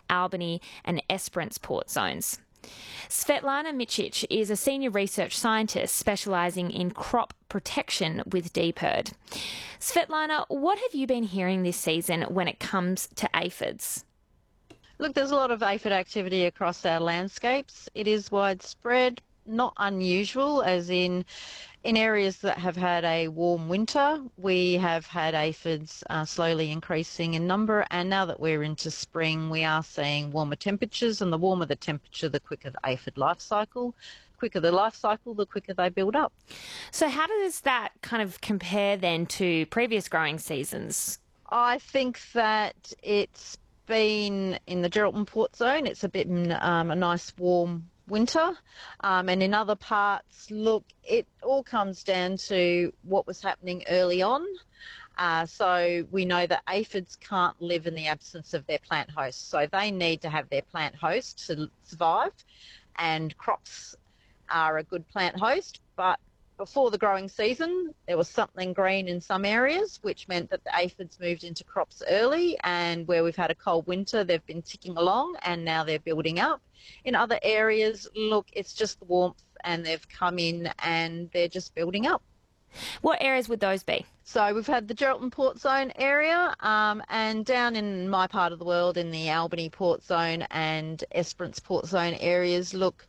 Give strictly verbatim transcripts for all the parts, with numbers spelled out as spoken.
Albany and Esperance port zones. Svetlana Michic is a senior research scientist specialising in crop protection with DPIRD. Svetlana, what have you been hearing this season when it comes to aphids? Look, there's a lot of aphid activity across our landscapes. It is widespread, not unusual, as in in areas that have had a warm winter, we have had aphids uh, slowly increasing in number, and now that we're into spring, we are seeing warmer temperatures, and the warmer the temperature, the quicker the aphid life cycle. The quicker the life cycle, the quicker they build up. So how does that kind of compare then to previous growing seasons? I think that it's been in the Geraldton Port Zone, it's a bit um, a nice warm winter, um, and in other parts, look, it all comes down to what was happening early on. Uh, so we know that aphids can't live in the absence of their plant host, so they need to have their plant host to survive, and crops are a good plant host. But before the growing season, there was something green in some areas, which meant that the aphids moved into crops early, and where we've had a cold winter, they've been ticking along, and now they're building up. In other areas, look, it's just the warmth, and they've come in and they're just building up. What areas would those be? So we've had the Geraldton Port Zone area, um, and down in my part of the world, in the Albany Port Zone and Esperance Port Zone areas, look,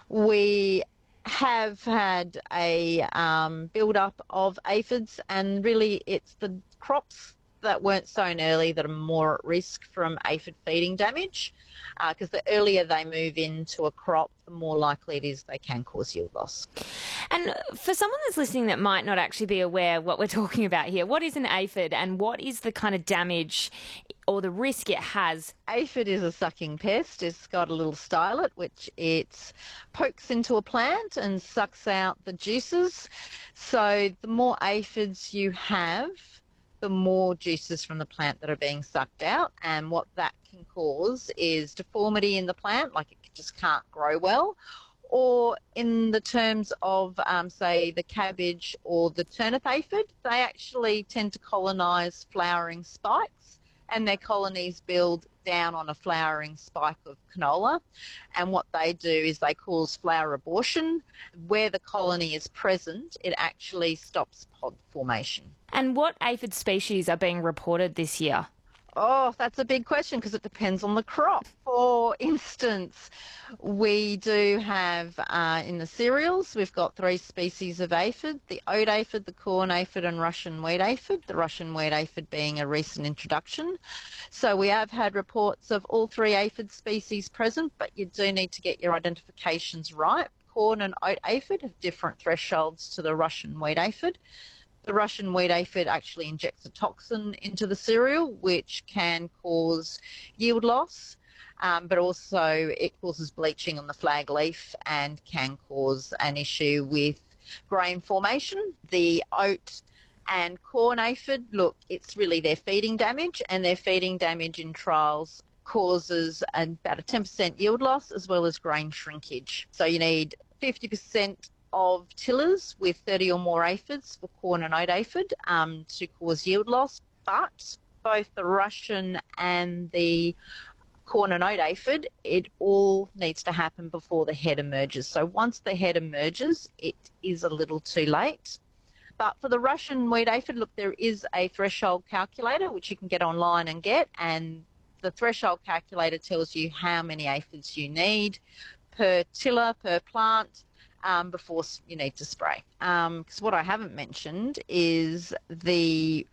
we have had a um, build-up of aphids, and really it's the crops that weren't sown early that are more at risk from aphid feeding damage, because uh, the earlier they move into a crop, the more likely it is they can cause yield loss. And for someone that's listening that might not actually be aware what we're talking about here, what is an aphid and what is the kind of damage or the risk it has? Aphid is a sucking pest. It's got a little stylet which it pokes into a plant and sucks out the juices. So the more aphids you have, the more juices from the plant that are being sucked out, and what that can cause is deformity in the plant, like it just can't grow well, or in the terms of, um, say, the cabbage or the turnip aphid, they actually tend to colonise flowering spikes, and their colonies build down on a flowering spike of canola, and what they do is they cause flower abortion. Where the colony is present, it actually stops pod formation. And what aphid species are being reported this year? Oh, that's a big question because it depends on the crop. For instance, we do have uh, in the cereals, we've got three species of aphid, the oat aphid, the corn aphid and Russian wheat aphid, the Russian wheat aphid being a recent introduction. So we have had reports of all three aphid species present, but you do need to get your identifications right. Corn and oat aphid have different thresholds to the Russian wheat aphid. The Russian wheat aphid actually injects a toxin into the cereal, which can cause yield loss, um, but also it causes bleaching on the flag leaf and can cause an issue with grain formation. The oat and corn aphid, look, it's really their feeding damage, and their feeding damage in trials causes about a ten percent yield loss as well as grain shrinkage. So you need fifty percent of tillers with thirty or more aphids for corn and oat aphid um, to cause yield loss, but both the Russian and the corn and oat aphid, it all needs to happen before the head emerges. So once the head emerges, it is a little too late. But for the Russian wheat aphid, look, there is a threshold calculator which you can get online and get, and the threshold calculator tells you how many aphids you need per tiller, per plant, Um, before you need to spray. Because um, what I haven't mentioned is the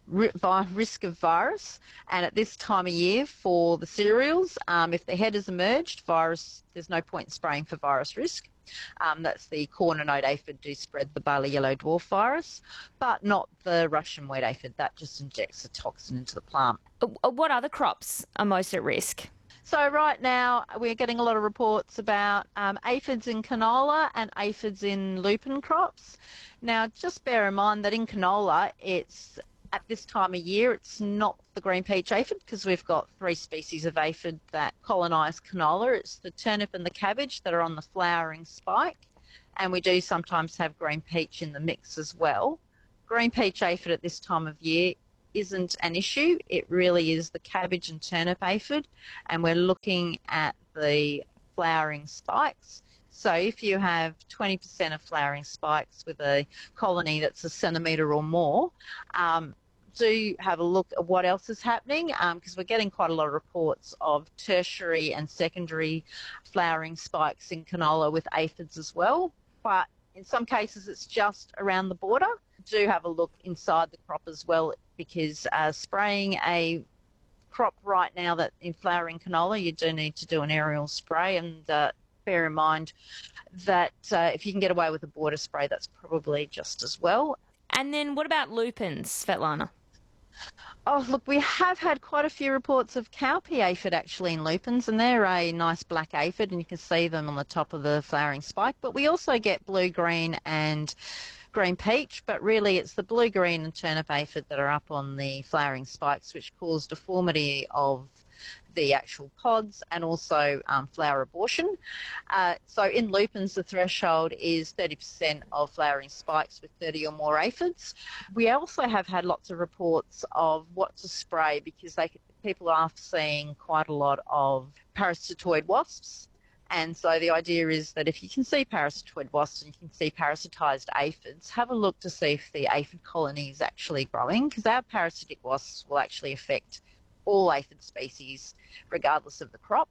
ri- risk of virus, and at this time of year for the cereals, um, if the head has emerged, virus, there's no point in spraying for virus risk. Um, that's the corn and oat aphid do spread the barley yellow dwarf virus, but not the Russian wheat aphid. That just injects a toxin into the plant. What other crops are most at risk? So right now we're getting a lot of reports about um, aphids in canola and aphids in lupin crops. Now just bear in mind that in canola, it's at this time of year, it's not the green peach aphid because we've got three species of aphid that colonise canola. It's the turnip and the cabbage that are on the flowering spike, and we do sometimes have green peach in the mix as well. Green peach aphid at this time of year isn't an issue. It really is the cabbage and turnip aphid, and we're looking at the flowering spikes. So if you have twenty percent of flowering spikes with a colony that's a centimetre or more, um, do have a look at what else is happening, because um, we're getting quite a lot of reports of tertiary and secondary flowering spikes in canola with aphids as well. But in some cases it's just around the border. Do have a look inside the crop as well, because uh, spraying a crop right now that in flowering canola, you do need to do an aerial spray, and uh, bear in mind that uh, if you can get away with a border spray, that's probably just as well. And then what about lupins, Svetlana? Oh, look, we have had quite a few reports of cowpea aphid actually in lupins, and they're a nice black aphid, and you can see them on the top of the flowering spike. But we also get blue-green and green peach, but really it's the blue-green and turnip aphid that are up on the flowering spikes, which cause deformity of the actual pods and also um, flower abortion. Uh, so in lupins, the threshold is thirty percent of flowering spikes with thirty or more aphids. We also have had lots of reports of what to spray, because they, people are seeing quite a lot of parasitoid wasps. And so the idea is that if you can see parasitoid wasps and you can see parasitized aphids, have a look to see if the aphid colony is actually growing, because our parasitic wasps will actually affect all aphid species regardless of the crop.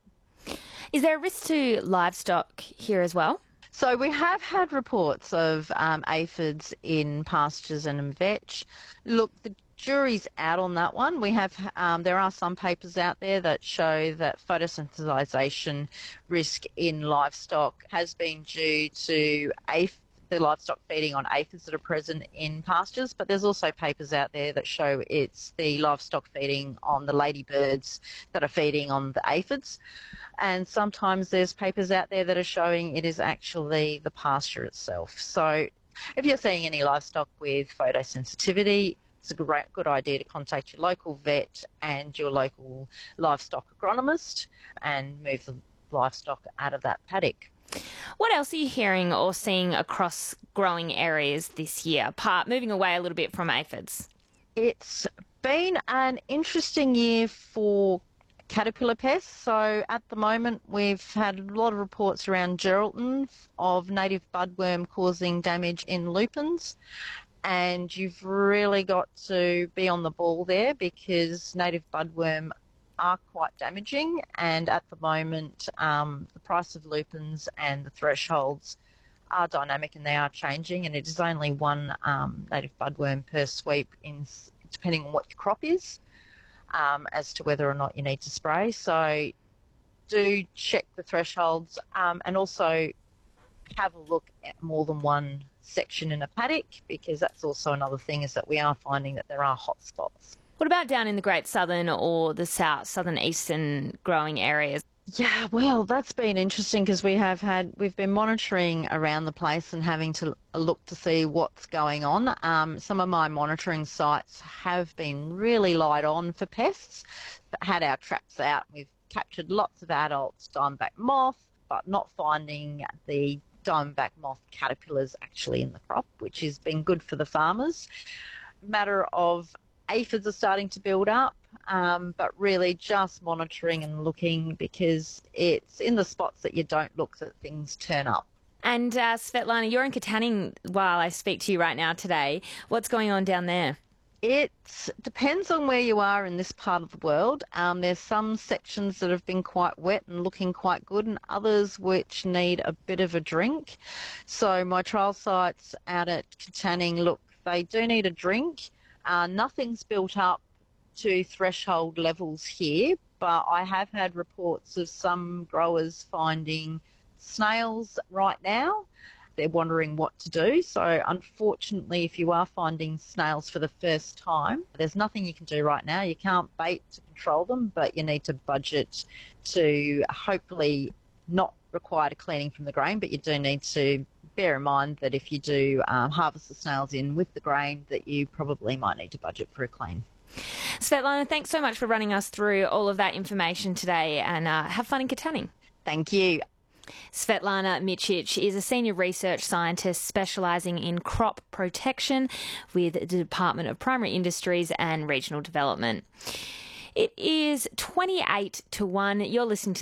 Is there a risk to livestock here as well? So we have had reports of um, aphids in pastures and in vetch. Look, the jury's out on that one. We have um, there are some papers out there that show that photosynthesization risk in livestock has been due to aphids, the livestock feeding on aphids that are present in pastures, but there's also papers out there that show it's the livestock feeding on the ladybirds that are feeding on the aphids. And sometimes there's papers out there that are showing it is actually the pasture itself. So if you're seeing any livestock with photosensitivity, it's a great, good idea to contact your local vet and your local livestock agronomist and move the livestock out of that paddock. What else are you hearing or seeing across growing areas this year, apart moving away a little bit from aphids? It's been an interesting year for caterpillar pests. So at the moment we've had a lot of reports around Geraldton of native budworm causing damage in lupins, and you've really got to be on the ball there, because native budworm are quite damaging, and at the moment um, the price of lupins and the thresholds are dynamic and they are changing, and it is only one um, native budworm per sweep in, depending on what your crop is, um, as to whether or not you need to spray. So do check the thresholds, um, and also have a look at more than one section in a paddock, because that's also another thing, is that we are finding that there are hot spots. What about down in the Great Southern or the south, southern eastern growing areas? Yeah, well, that's been interesting, because we have had, we've been monitoring around the place and having to look to see what's going on. Um, some of my monitoring sites have been really light on for pests, had our traps out. We've captured lots of adults diamondback moth, but not finding the diamondback moth caterpillars actually in the crop, which has been good for the farmers. Matter of aphids are starting to build up, um, but really just monitoring and looking, because it's in the spots that you don't look that things turn up. And uh, Svetlana, you're in Katanning while I speak to you right now today. What's going on down there? It depends on where you are in this part of the world. Um, there's some sections that have been quite wet and looking quite good, and others which need a bit of a drink. So my trial sites out at Katanning, look, they do need a drink. Uh, nothing's built up to threshold levels here, but I have had reports of some growers finding snails right now. They're wondering what to do. So unfortunately, if you are finding snails for the first time, there's nothing you can do right now. You can't bait to control them, but you need to budget to hopefully not require a cleaning from the grain, but you do need to bear in mind that if you do um, harvest the snails in with the grain, that you probably might need to budget for a clean. Svetlana, thanks so much for running us through all of that information today, and uh, have fun in Katanning. Thank you. Svetlana Micic is a senior research scientist specialising in crop protection with the Department of Primary Industries and Regional Development. It is twenty-eight to one. You're listening to